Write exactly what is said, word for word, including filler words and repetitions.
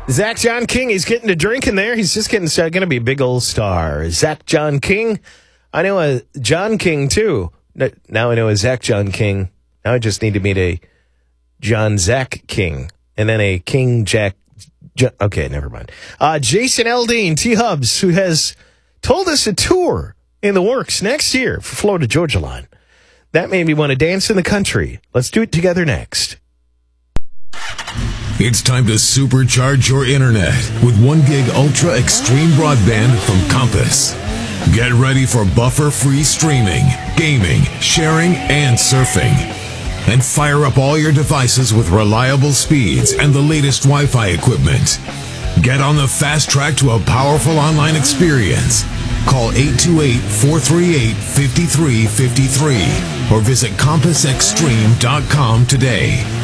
Zach John King, he's getting to drinking there. He's just getting going to be a big old star. Zach John King. I know a John King, too. Now I know a Zach John King. Now I just need to meet a John Zach King. And then a King Jack. John, okay, never mind. Uh, Jason Aldean, T-Hubs, who has told us a tour in the works next year for Florida Georgia Line. That made me want to dance in the country. Let's do it together next. It's time to supercharge your internet with one gig Ultra Extreme Broadband from Compass. Get ready for buffer-free streaming, gaming, sharing, and surfing. And fire up all your devices with reliable speeds and the latest Wi-Fi equipment. Get on the fast track to a powerful online experience. Call eight two eight, four three eight, five three five three or visit compass extreme dot com today.